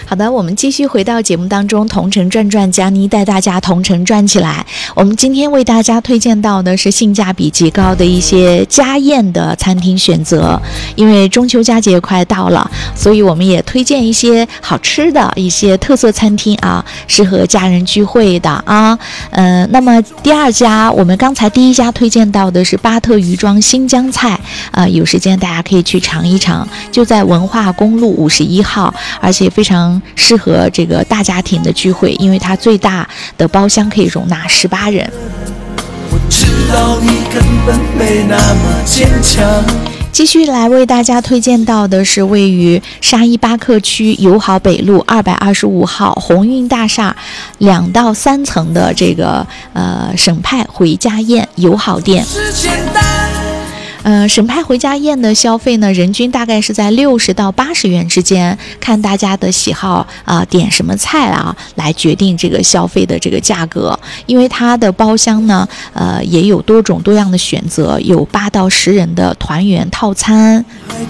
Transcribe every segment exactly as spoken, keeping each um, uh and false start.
好的，我们继续回到节目当中，同城转转，佳妮带大家同城转起来。我们今天为大家推荐到的是性价比极高的一些家宴的餐厅选择。因为中秋佳节快到了，所以我们也推荐一些好吃的一些特色餐厅啊，适合家人聚会的啊。嗯、呃，那么第二家，我们刚才第一家推荐到的是巴特渔庄新疆菜啊、呃，有时间大家可以去尝一尝，就在文化公路五十一号，而且非常适合这个大家庭的聚会，因为它最大的包厢可以容纳十八人。 我知道你根本没那么坚强。 继续来为大家推荐到的是位于沙依巴克区友好北路二百二十五号鸿运大厦两到三层的这个呃省派回家宴友好店。呃，省派回家宴的消费呢，人均大概是在六十到八十元之间，看大家的喜好啊、呃，点什么菜啊，来决定这个消费的这个价格。因为它的包厢呢，呃，也有多种多样的选择，有八到十人的团圆套餐。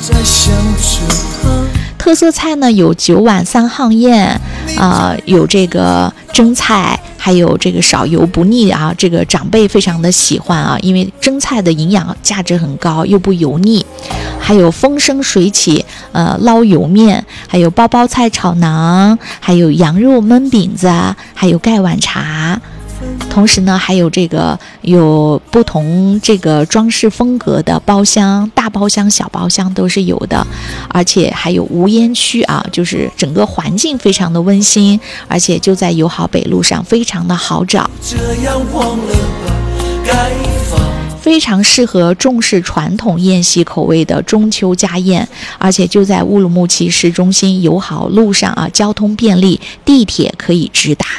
特色菜呢有九碗三夯宴，呃，有这个蒸菜，还有这个少油不腻啊，这个长辈非常的喜欢啊，因为蒸菜的营养价值很高，又不油腻。还有风生水起，呃，捞油面，还有包包菜炒馕，还有羊肉焖饼子，还有盖碗茶。同时呢，还有这个有不同这个装饰风格的包厢，大包厢、小包厢都是有的，而且还有无烟区啊，就是整个环境非常的温馨，而且就在友好北路上，非常的好找。 这样忘了吧，该放。 非常适合重视传统宴席口味的中秋家宴，而且就在乌鲁木齐市中心友好路上啊，交通便利，地铁可以直达。